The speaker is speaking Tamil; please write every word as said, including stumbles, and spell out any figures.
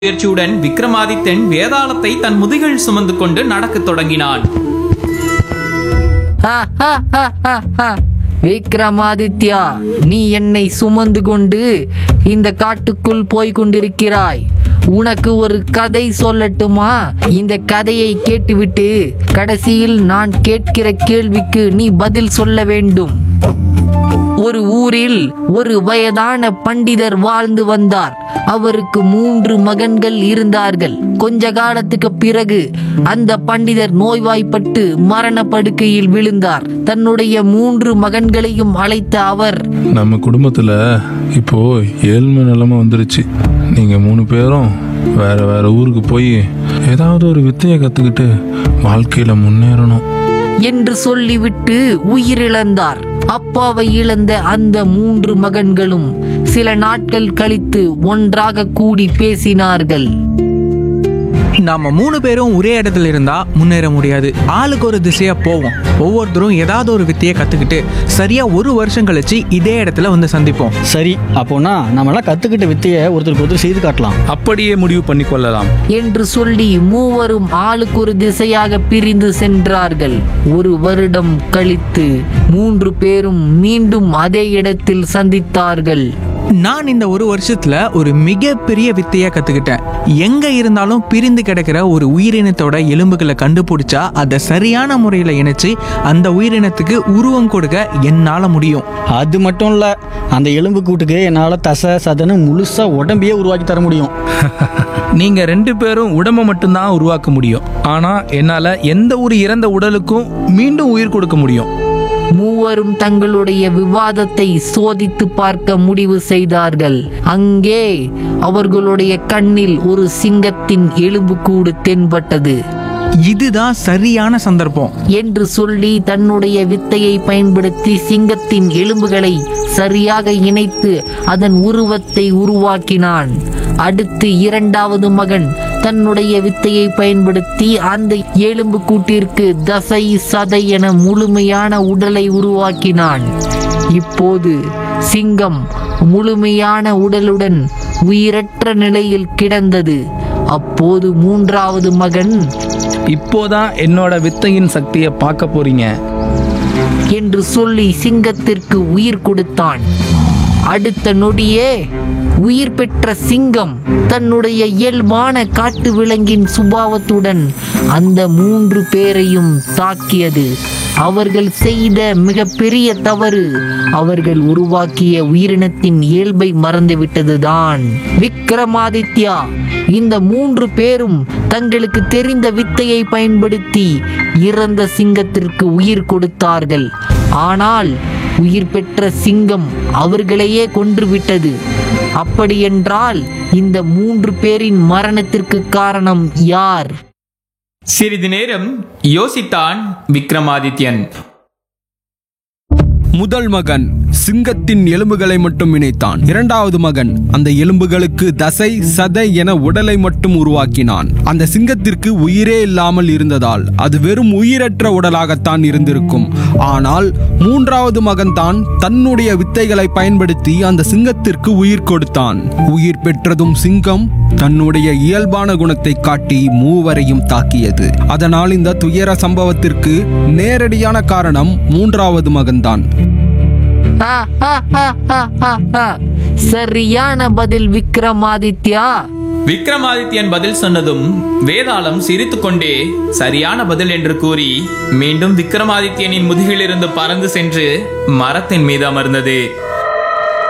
முயற்சியுடன் விக்ரமாதித்தன் வேதாளத்தை தன் முதுகில் சுமந்து கொண்டு நடக்கத் தொடங்கினான். விக்ரமாதித்யா, நீ என்னை சுமந்து கொண்டு இந்த காட்டுக்குள் போய் கொண்டிருக்கிறாய். உனக்கு ஒரு கதை சொல்லட்டுமா? இந்த கதையை கேட்டுவிட்டு கடைசியில் நான் கேட்கிற கேள்விக்கு நீ பதில் சொல்ல வேண்டும். ஒரு ஊரில் ஒரு வயதான பண்டிதர் வாழ்ந்து வந்தார். அவருக்கு மூன்று மகன்கள் இருந்தார்கள். கொஞ்ச காலத்துக்கு பிறகு அந்த பண்டிதர் நோய்வாய்ப்பட்டு மரண படுக்கையில் விழுந்தார். தன்னுடைய மூன்று மகன்களையும் அழைத்த அவர், நம்ம குடும்பத்துல இப்போ ஏழ்மை நிலைமை வந்துருச்சு. நீங்க மூணு பேரும் வேற வேற ஊருக்கு போய் ஏதாவது ஒரு வித்தையை கத்துக்கிட்டு வாழ்க்கையில முன்னேறணும் என்று சொல்லிவிட்டு உயிரிழந்தார். அப்பாவை இழந்த அந்த மூன்று மகன்களும் சில நாட்கள் கழித்து ஒன்றாக கூடி பேசினார்கள். நாம மூணு பேரும் ஒரே இடத்துல இருந்தா முன்னேற முடியாது. ஆளுக்கு ஒரு திசையா போவோம். ஒவ்வொருத்தரும் ஏதாவது ஒரு வித்தையை கத்துக்கிட்டு சரியா ஒரு வருஷம் கழிச்சு இதே இடத்துல வந்து சந்திப்போம். சரி, அப்போனா நம்மளாம் கத்துக்கிட்ட வித்தையை ஒருத்தருக்கு ஒருத்தர் செய்து காட்டலாம். அப்படியே முடிவு பண்ணி கொள்ளலாம் என்று சொல்லி மூவரும் ஆளுக்கு ஒரு திசையாக பிரிந்து சென்றார்கள். ஒரு வருடம் கழித்து மூன்று பேரும் மீண்டும் அதே இடத்தில் சந்தித்தார்கள். நான் இந்த ஒரு வருஷத்துல ஒரு மிகப்பெரிய வித்தையை கத்துக்கிட்டேன். எங்க இருந்தாலும் பிரிந்து கிடக்கிற ஒரு உயிரினத்தோட எலும்புகளை கண்டுபிடிச்சா அதை சரியான முறையில இணைச்சு அந்த உயிரினத்துக்கு உருவம் கொடுக்க என்னால முடியும். அது மட்டும் இல்ல, அந்த எலும்பு கூட்டுக்கு என்னால தசை சதன்னு முழுசா உடம்பையே உருவாக்கி தர முடியும். நீங்க ரெண்டு பேரும் உடம்ப மட்டும்தான் உருவாக்க முடியும். ஆனா என்னால எந்த ஒரு இறந்த உடலுக்கும் மீண்டும் உயிர் கொடுக்க முடியும். மூவரும் தங்களுடைய விவாதத்தை சோதித்து பார்க்க முடிவு செய்தார்கள். அங்கே அவர்களுடைய கண்ணில் ஒரு சிங்கத்தின் எலும்புக்கூடு தென்பட்டது. இதுதான் சரியான சந்தர்ப்பம் என்று சொல்லி தன்னுடைய வித்தையை பயன்படுத்தி சிங்கத்தின் எலும்புகளை சரியாக இணைத்து அதன் உருவத்தை உருவாக்கினான். அடுத்து இரண்டாவது மகன் தன்னுடைய வித்தையை பயன்படுத்தி அந்த எலும்பு கூட்டிற்கு தசை சதை என முழுமையான உடலை உருவாக்கினான். இப்போது சிங்கம் முழுமையான உடலுடன் உயிரற்ற நிலையில் கிடந்தது. அப்போது மூன்றாவது மகன், இப்போதான் என்னோட வித்தையின் சக்தியை பார்க்க போறீங்க என்று சொல்லி சிங்கத்திற்கு உயிர் கொடுத்தான். அடுத்த நொடியே உயிர் பெற்ற சிங்கம் தன்னுடைய இயல்பான காட்டு விலங்கின் சுபாவத்துடன் அந்த மூன்று பேரையும் தாக்கியது. அவர்கள் செய்த மிகப்பெரிய தவறு அவர்கள் உருவாக்கிய உயிரினத்தின் இயல்பை மறந்துவிட்டதுதான். விக்ரமாதித்யா, இந்த மூன்று பேரும் தங்களுக்கு தெரிந்த வித்தையை பயன்படுத்தி இறந்த சிங்கத்திற்கு உயிர் கொடுத்தார்கள். ஆனால் உயிர் பெற்ற சிங்கம் அவர்களையே கொன்றுவிட்டது. அப்படியென்றால் இந்த மூன்று பேரின் மரணத்திற்கு காரணம் யார்? சிறிது நேரம் யோசித்தான் விக்ரமாதித்யன். முதல் மகன் சிங்கத்தின் எலும்புகளை மட்டும் இணைத்தான். இரண்டாவது மகன் அந்த எலும்புகளுக்கு தசை சதை என உடலை மட்டும் உருவாக்கினான். அந்த சிங்கத்திற்கு உயிரே இல்லாமல் இருந்ததால் அது வெறும் உயிரற்ற உடலாகத்தான் இருந்திருக்கும். ஆனால் மூன்றாவது மகன் தான் தன்னுடைய வித்தைகளை பயன்படுத்தி அந்த சிங்கத்திற்கு உயிர் கொடுத்தான். உயிர் பெற்றதும் சிங்கம் தன்னுடைய இயல்பான குணத்தை காட்டி மூவரையும் தாக்கியது. அதனால் இந்த துயர சம்பவத்திற்கு நேரடியான காரணம் மூன்றாவது மகன்தான். சரியான பதில் விக்ரமாதித்யா. விக்ரமாதித்யன் பதில் சொன்னதும் வேதாளம் சிரித்துக்கொண்டே சரியான பதில் என்று கூறி மீண்டும் விக்ரமாதித்யனின் முதுகிலிருந்து பறந்து சென்று மரத்தின் மீது அமர்ந்தது.